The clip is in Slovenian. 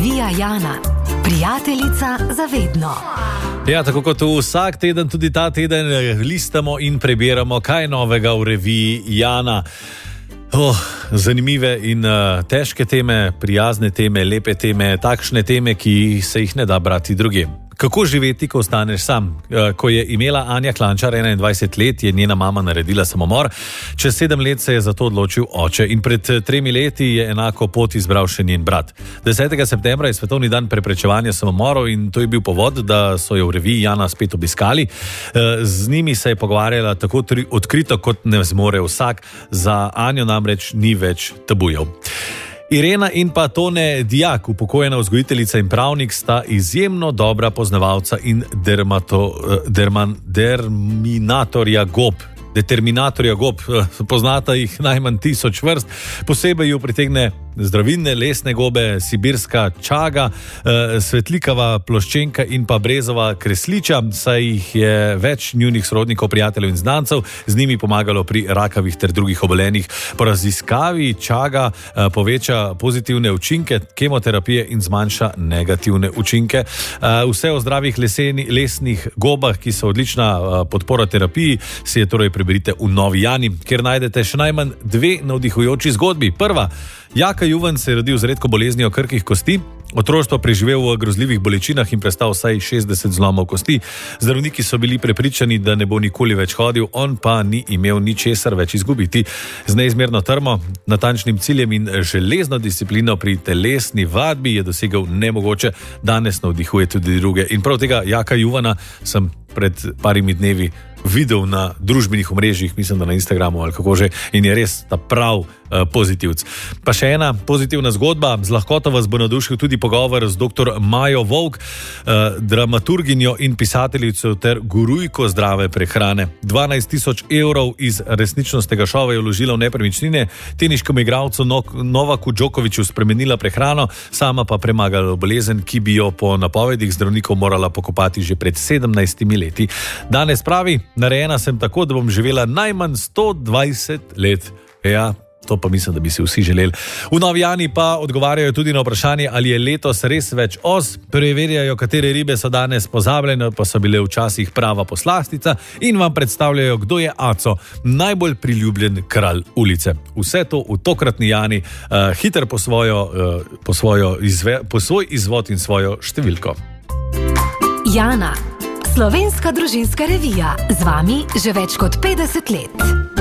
Revija Jana. Prijateljica za vedno. Ja, tako kot vsak teden, tudi ta teden listamo in prebiramo, kaj novega v reviji Jana. Zanimive in težke teme, prijazne teme, lepe teme, takšne teme, ki se jih ne da brati drugim. Kako živeti, ko ostaneš sam? Ko je imela Anja Klančar 21 let, je njena mama naredila samomor. Čez 7 let se je za to odločil oče in pred 3 leti je enako pot izbral še njen brat. 10. septembra je svetovni dan preprečevanja samomorov in to je bil povod, da so jo v reviji Jana spet obiskali. Z njimi se je pogovarjala tako odkrito, kot ne zmore vsak. Za Anjo namreč ni več tabujev. Irena in pa Tone Dijak, upokojena vzgojiteljica in pravnik, sta izjemno dobra poznavalca in determinatorja gob. Poznata jih najmanj 1000 vrst. Posebej ju pritegne zdravilne lesne gobe, sibirska čaga, svetlikava ploščenka in pa brezova kresliča, saj jih je več njunih sorodnikov, prijateljev in znancev z njimi pomagalo pri rakavih ter drugih obolenjih. Po raziskavi čaga poveča pozitivne učinke kemoterapije in zmanjša negativne učinke. Vse o zdravih lesnih gobah, ki so odlična podpora terapiji, si je torej preberite v Novi Jani, kjer najdete še najmanj 2 navdihujoči zgodbi. Prva, Jaka Juvan se je rodil z redko boleznijo krhkih kosti, otroštvo preživel v grozljivih bolečinah in prestal vsaj 60 zlomov kosti. Zdravniki so bili prepričani, da ne bo nikoli več hodil, on pa ni imel ničesar več izgubiti. Z neizmerno trmo, natančnim ciljem in železno disciplino pri telesni vadbi je dosegel nemogoče. Danes navdihuje tudi druge. In prav tega Jaka Juvana sem pred parimi dnevi videl na družbenih omrežjih, mislim, da na Instagramu ali kako že, in je res ta prav pozitivc. Pa še ena pozitivna zgodba, z lahkoto vas bo navdušil tudi pogovor z dr. Majo Vovk, dramaturginjo in pisateljico ter gurujko zdrave prehrane. 12 000 evrov iz resničnostnega šova je vložila v nepremičnine, teniškemu igralcu Novaku Djokoviću spremenila prehrano, sama pa premagala bolezen, ki bi jo po napovedih zdravnikov morala pokopati že pred 17 leti. Danes pravi, narejena sem tako, da bom živela najmanj 120 let. Ja, to pa mislim, da bi si vsi želeli. V Novi Jani pa odgovarjajo tudi na vprašanje, ali je letos res več os, preverjajo, katere ribe so danes pozabljene, pa so bile včasih prava poslastica, in vam predstavljajo, kdo je Aco, najbolj priljubljen kralj ulice. Vse to v tokratni Jani, hiter po svoj izvod in svojo številko. Jana, slovenska družinska revija, z vami že več kot 50 let.